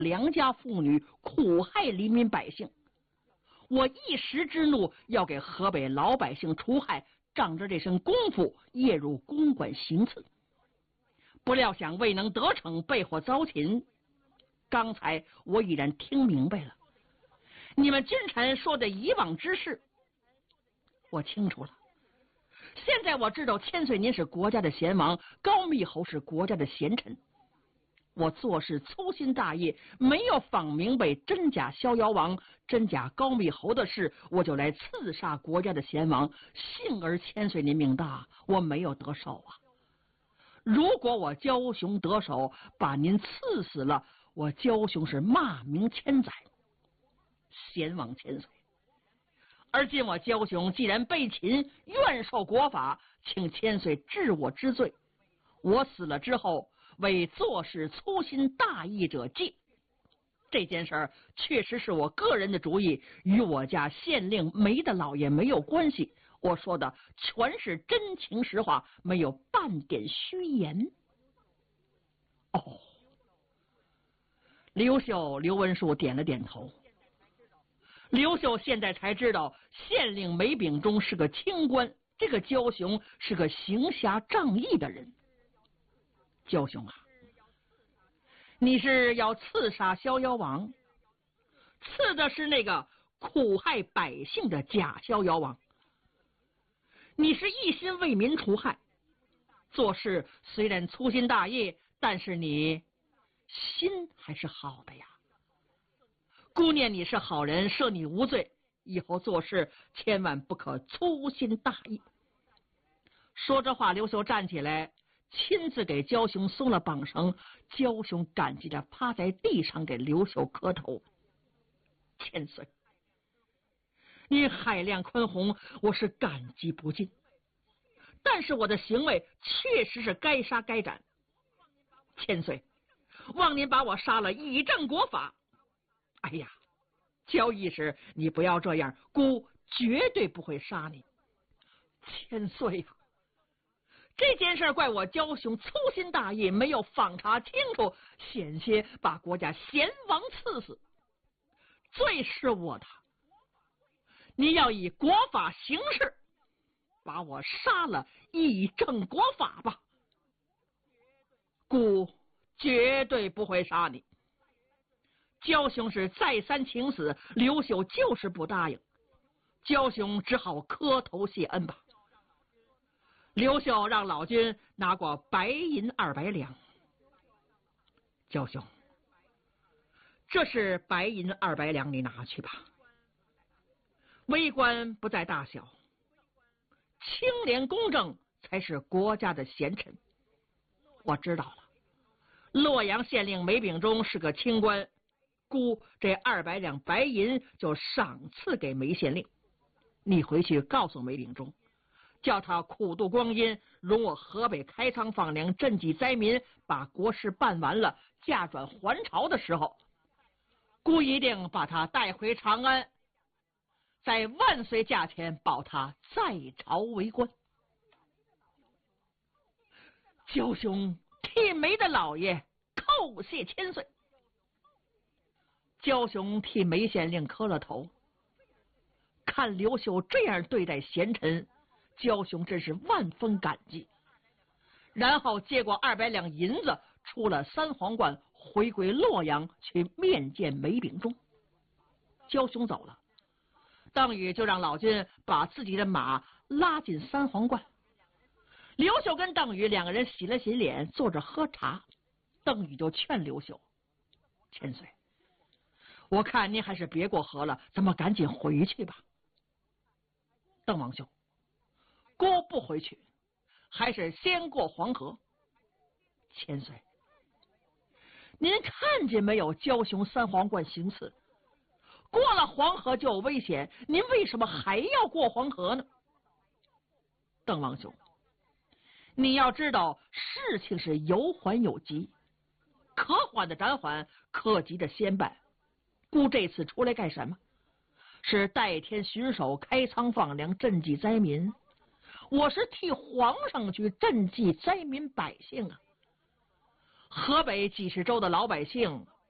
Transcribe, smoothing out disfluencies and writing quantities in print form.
良家妇女，苦害黎民百姓。我一时之怒，要给河北老百姓除害，仗着这身功夫，夜入公馆行刺。不料想未能得逞，被火遭擒。刚才我已然听明白了，你们君臣说的以往之事，我清楚了。现在我知道千岁您是国家的贤王，高密侯是国家的贤臣。我做事粗心大意，没有访明白真假逍遥王、真假高密侯的事，我就来刺杀国家的贤王。幸而千岁您命大，我没有得手啊。如果我焦雄得手，把您刺死了，我焦雄是骂名千载，贤王千岁。而今我焦雄既然被擒，愿受国法，请千岁治我之罪。我死了之后，为做事粗心大意者戒。这件事儿确实是我个人的主意，与我家县令梅大老爷没有关系。我说的全是真情实话，没有半点虚言。哦，刘秀、刘文书点了点头。刘秀现在才知道，县令梅秉忠是个清官，这个焦雄是个行侠仗义的人。焦雄啊，你是要刺杀逍遥王，刺的是那个苦害百姓的假逍遥王。你是一心为民除害，做事虽然粗心大意，但是你心还是好的呀。姑念你是好人，赦你无罪，以后做事千万不可粗心大意。说这话，刘秀站起来，亲自给焦雄松了绑绳。焦雄感激着趴在地上给刘秀磕头。千岁，你海量宽宏，我是感激不尽，但是我的行为确实是该杀该斩。千岁，望您把我杀了，以正国法。哎呀，焦义士，你不要这样，孤绝对不会杀你。千岁啊，这件事怪我焦雄粗心大意，没有访查清楚，险些把国家贤王刺死，罪是我的。你要以国法行事，把我杀了，以正国法吧。孤绝对不会杀你。焦雄是再三请死，刘秀就是不答应，焦雄只好磕头谢恩吧。刘秀让老君拿过白银200两。焦雄，这是白银200两，你拿去吧。微官不在大小，清廉公正才是国家的贤臣。我知道了，洛阳县令梅秉忠是个清官，估这200两白银就赏赐给梅县令。你回去告诉梅秉忠，叫他苦度光阴，容我河北开仓放粮，赈济灾民，把国事办完了，驾转还朝的时候，孤一定把他带回长安，在万岁驾前保他在朝为官。焦兄替梅大老爷叩谢千岁。焦雄替梅县令磕了头，看刘秀这样对待贤臣，焦雄真是万分感激。然后接过200两银子，出了三皇观，回归洛阳去面见梅秉忠。焦雄走了，邓禹就让老君把自己的马拉进三皇观。刘秀跟邓禹两个人洗了洗脸，坐着喝茶。邓禹就劝刘秀，千岁，我看您还是别过河了，咱们赶紧回去吧。邓王兄，孤不回去，还是先过黄河。千岁，您看见没有，焦雄三皇观行刺，过了黄河就有危险，您为什么还要过黄河呢？邓王兄，你要知道，事情是有缓有急，可缓的暂缓，可急的先办。孤这次出来干什么？是代天巡守，开仓放粮，赈济灾民。我是替皇上去赈济灾民百姓啊。河北几十州的老百姓